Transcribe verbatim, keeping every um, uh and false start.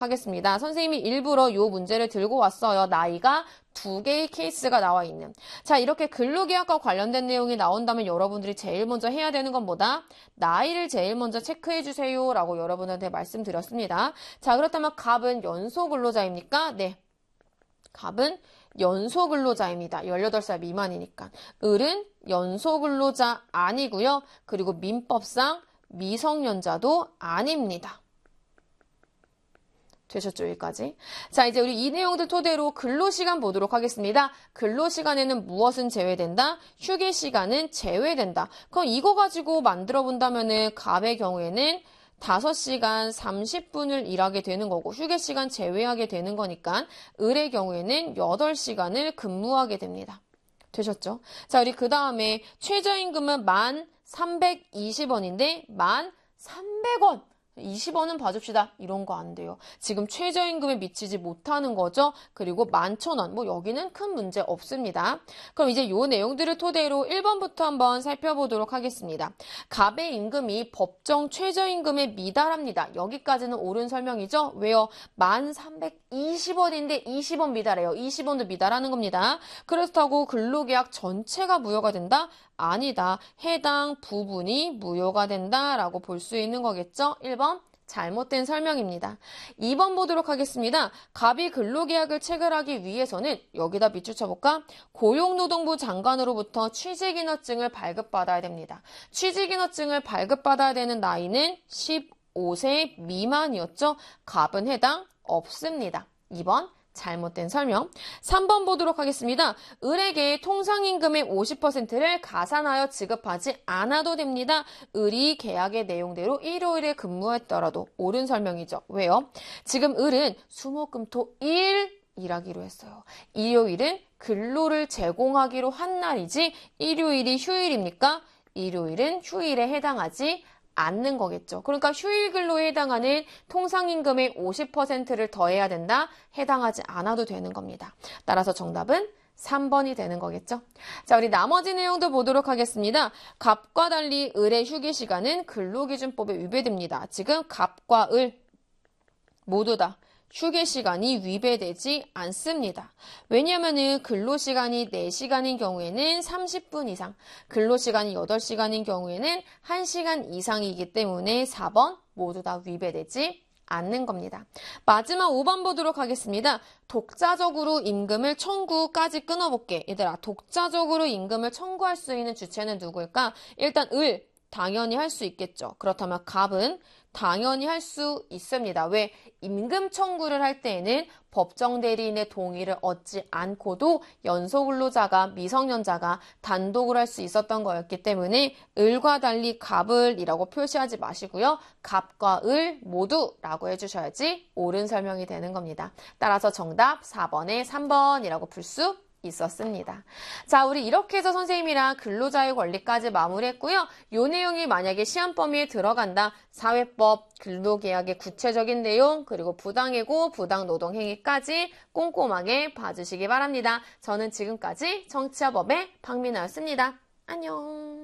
하겠습니다. 선생님이 일부러 이 문제를 들고 왔어요. 나이가 두 개의 케이스가 나와 있는. 자, 이렇게 근로계약과 관련된 내용이 나온다면 여러분들이 제일 먼저 해야 되는 건 뭐다? 나이를 제일 먼저 체크해 주세요 라고 여러분한테 말씀드렸습니다. 자, 그렇다면 갑은 연소근로자입니까? 네. 갑은 연소근로자입니다. 열여덟 살 미만이니까. 을은 연소근로자 아니고요. 그리고 민법상 미성년자도 아닙니다. 되셨죠? 여기까지. 자, 이제 우리 이 내용들 토대로 근로시간 보도록 하겠습니다. 근로시간에는 무엇은 제외된다? 휴게시간은 제외된다. 그럼 이거 가지고 만들어 본다면은 갑의 경우에는 다섯 시간 삼십 분을 일하게 되는 거고 휴게시간 제외하게 되는 거니까 을의 경우에는 여덟 시간을 근무하게 됩니다. 되셨죠? 자, 우리 그 다음에 최저임금은 만 삼백이십 원인데 만 삼백 원. 이십 원은 봐줍시다. 이런 거 안 돼요. 지금 최저임금에 미치지 못하는 거죠. 그리고 만 천 원. 뭐 여기는 큰 문제 없습니다. 그럼 이제 요 내용들을 토대로 일 번부터 한번 살펴보도록 하겠습니다. 갑의 임금이 법정 최저임금에 미달합니다. 여기까지는 옳은 설명이죠. 왜요? 만 삼백이십 원인데 이십 원 미달해요. 이십 원도 미달하는 겁니다. 그렇다고 근로계약 전체가 무효가 된다? 아니다. 해당 부분이 무효가 된다라고 볼 수 있는 거겠죠? 일 번 잘못된 설명입니다. 이 번 보도록 하겠습니다. 갑이 근로계약을 체결하기 위해서는 여기다 밑줄 쳐볼까? 고용노동부 장관으로부터 취직인허증을 발급받아야 됩니다. 취직인허증을 발급받아야 되는 나이는 십오 세 미만이었죠? 갑은 해당 없습니다. 이 번 잘못된 설명. 삼 번 보도록 하겠습니다. 을에게 통상임금의 오십 퍼센트를 가산하여 지급하지 않아도 됩니다. 을이 계약의 내용대로 일요일에 근무했더라도 옳은 설명이죠. 왜요? 지금 을은 수목금토일 일하기로 했어요. 일요일은 근로를 제공하기로 한 날이지 일요일이 휴일입니까? 일요일은 휴일에 해당하지 않는 거겠죠. 그러니까 휴일 근로에 해당하는 통상임금의 오십 퍼센트를 더해야 된다? 해당하지 않아도 되는 겁니다. 따라서 정답은 삼 번이 되는 거겠죠. 자, 우리 나머지 내용도 보도록 하겠습니다. 갑과 달리 을의 휴게시간은 근로기준법에 위배됩니다. 지금 갑과 을 모두 다 휴게시간이 위배되지 않습니다. 왜냐하면 근로시간이 네 시간인 경우에는 삼십 분 이상, 근로시간이 여덟 시간인 경우에는 한 시간 이상이기 때문에 사 번 모두 다 위배되지 않는 겁니다. 마지막 오 번 보도록 하겠습니다. 독자적으로 임금을 청구까지 끊어볼게. 얘들아, 독자적으로 임금을 청구할 수 있는 주체는 누구일까? 일단 을, 당연히 할 수 있겠죠. 그렇다면 갑은 당연히 할 수 있습니다. 왜? 임금 청구를 할 때에는 법정 대리인의 동의를 얻지 않고도 연소근로자가 미성년자가 단독으로 할 수 있었던 거였기 때문에 을과 달리 갑을이라고 표시하지 마시고요. 갑과 을 모두라고 해주셔야지 옳은 설명이 되는 겁니다. 따라서 정답 사 번에 삼 번이라고 풀 수 있었습니다. 자, 우리 이렇게 해서 선생님이랑 근로자의 권리까지 마무리했고요. 요 내용이 만약에 시험 범위에 들어간다. 사회법, 근로계약의 구체적인 내용, 그리고 부당해고, 부당노동행위까지 꼼꼼하게 봐주시기 바랍니다. 저는 지금까지 정치화법의 박민아였습니다. 안녕.